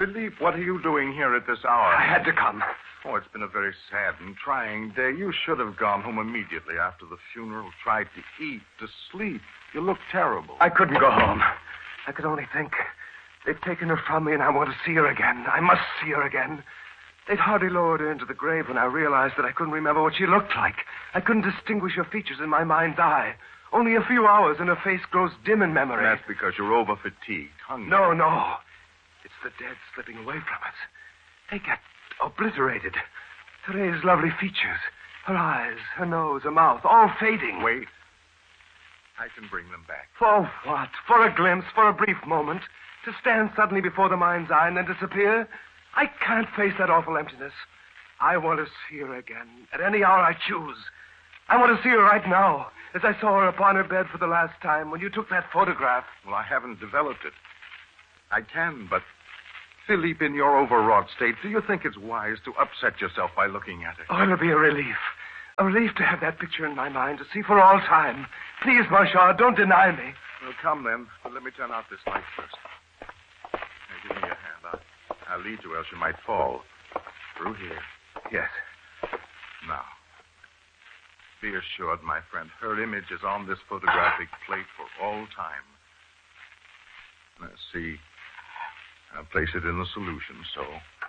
Philippe, what are you doing here at this hour? I had to come. Oh, it's been a very sad and trying day. You should have gone home immediately after the funeral, tried to eat, to sleep. You look terrible. I couldn't go home. I could only think. They've taken her from me, and I want to see her again. I must see her again. They'd hardly lowered her into the grave when I realized that I couldn't remember what she looked like. I couldn't distinguish her features in my mind's eye. Only a few hours, and her face grows dim in memory. That's because you're over-fatigued, hungry. No. It's the dead slipping away from us. They get obliterated. Therese's lovely features, her eyes, her nose, her mouth, all fading. Wait. I can bring them back. For what? For a glimpse, for a brief moment. To stand suddenly before the mind's eye and then disappear? I can't face that awful emptiness. I want to see her again, at any hour I choose. I want to see her right now, as I saw her upon her bed for the last time when you took that photograph. Well, I haven't developed it. I can, but... Philippe, in your overwrought state, do you think it's wise to upset yourself by looking at it? Oh, it'll be a relief. A relief to have that picture in my mind, to see for all time. Please, Marchand, don't deny me. Well, come then. But let me turn out this light first. Now, give me your hand. I'll lead you, else you might fall. Through here. Yes. Now, be assured, my friend, her image is on this photographic plate for all time. Now, see... I'll place it in the solution, so.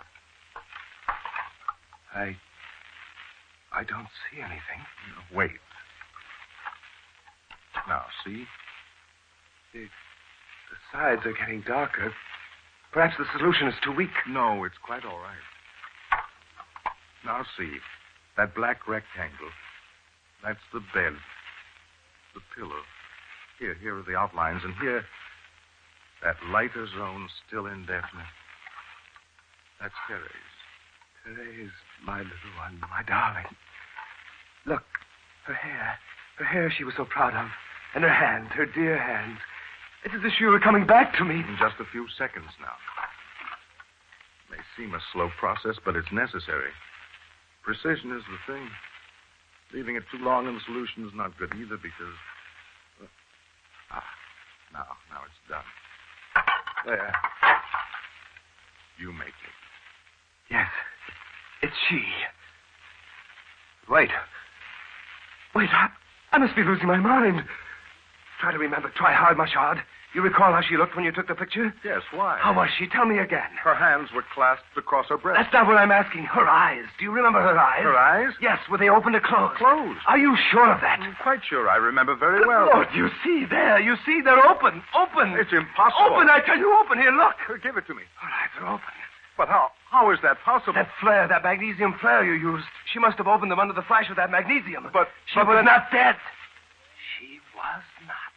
I don't see anything. No, wait. Now, see? The sides are getting darker. Perhaps the solution is too weak. No, it's quite all right. Now, see. That black rectangle. That's the bed. The pillow. Here are the outlines, and here... that lighter zone still indefinite. That's Therese. Therese, my little one, my darling. Look, her hair. Her hair she was so proud of. And her hands, her dear hands. It's as if she were coming back to me. In just a few seconds now. It may seem a slow process, but it's necessary. Precision is the thing. Leaving it too long in the solution is not good either because... Now it's done. There. You may take it. Yes. It's she. Wait. I must be losing my mind. Try to remember. Try hard, Marchand. You recall how she looked when you took the picture? Yes, why? How was she? Tell me again. Her hands were clasped across her breast. That's not what I'm asking. Her eyes. Do you remember her eyes? Her eyes? Yes, were they open or closed? Closed. Are you sure of that? I'm quite sure. I remember very well. Lord, you see there. You see, they're open. Open. It's impossible. Open, I tell you, open. Here, look. Give it to me. Her eyes are open. But how is that possible? That flare, that magnesium flare you used. She must have opened them under the flash of that magnesium. But she was not dead. She was not.